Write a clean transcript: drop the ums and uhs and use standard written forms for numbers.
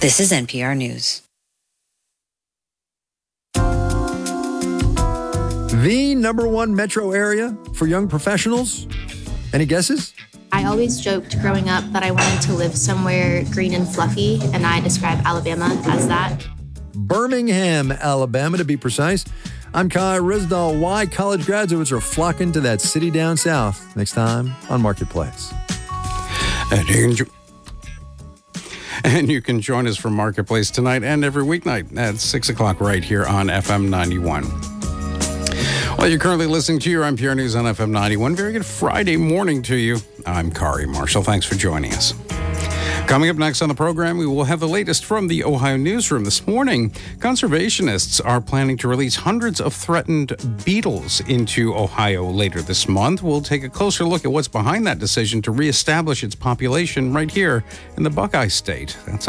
This is NPR News. The number one metro area for young professionals? Any guesses? I always joked growing up that I wanted to live somewhere green and fluffy, and I describe Alabama as that. Birmingham, Alabama, to be precise. I'm Kai Rizdal. Why college graduates are flocking to that city down south. Next time on Marketplace. And you can join us for Marketplace tonight and every weeknight at 6 o'clock right here on FM 91. Well, you're currently listening to your NPR News on FM 91. Very good Friday morning to you. I'm Kari Marshall. Thanks for joining us. Coming up next on the program, we will have the latest from the Ohio Newsroom. This morning, conservationists are planning to release hundreds of threatened beetles into Ohio later this month. We'll take a closer look at what's behind that decision to reestablish its population right here in the Buckeye State. That's